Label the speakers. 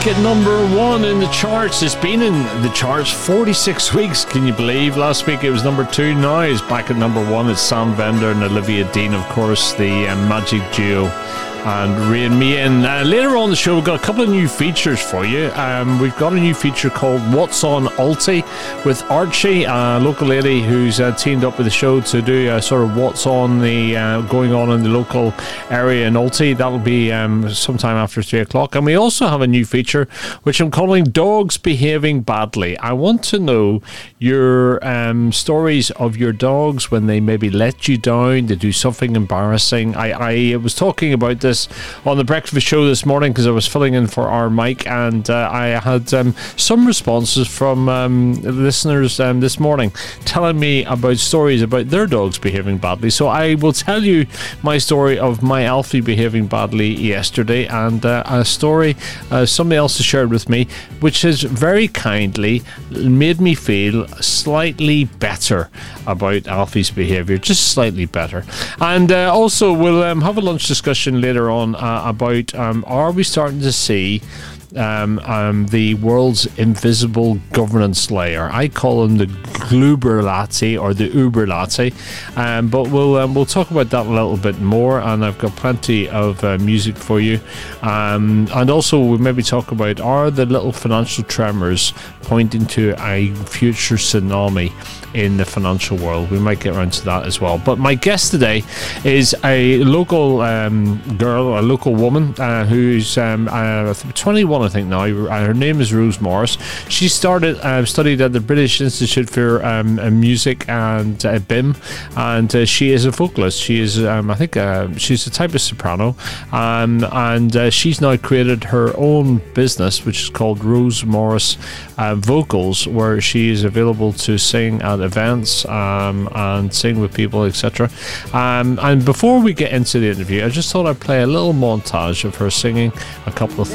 Speaker 1: At number 1 in the charts. It's been in the charts 46 weeks, can you believe? Last week it was number 2, now it's back at number 1. It's Sam Bender and Olivia Dean, of course, the magic duo, and Rain Me In. Later on the show, we've got a couple of new features for you. We've got a new feature called What's on Alty with Archie, a local lady who's teamed up with the show to do sort of what's on the going on in the local area in Alty. That'll be sometime after 3 o'clock. And we also have a new feature which I'm calling Dogs Behaving Badly. I want to know your stories of your dogs when they maybe let you down, they do something embarrassing. I was talking about this on the breakfast show this morning because I was filling in for our Mike, and I had some responses from listeners this morning telling me about stories about their dogs behaving badly. So I will tell you my story of my Alfie behaving badly yesterday, and a story somebody else has shared with me which has very kindly made me feel slightly better about Alfie's behaviour, just slightly better. And also we'll have a lunch discussion later on about are we starting to see the world's invisible governance layer. I call them the Gluberlati or the Uberlati, but we'll talk about that a little bit more, and I've got plenty of music for you, and also we'll maybe talk about, are the little financial tremors pointing to a future tsunami in the financial world? We might get around to that as well. But my guest today is a local girl, a local woman who's 21, I think now. Her name is Rose Morris. She studied at the British Institute for Music and BIM, and she is a vocalist. She is, I think, she's a type of soprano, and she's now created her own business, which is called Rose Morris Vocals, where she is available to sing at events and sing with people, etc. And before we get into the interview, I just thought I'd play a little montage of her singing a couple of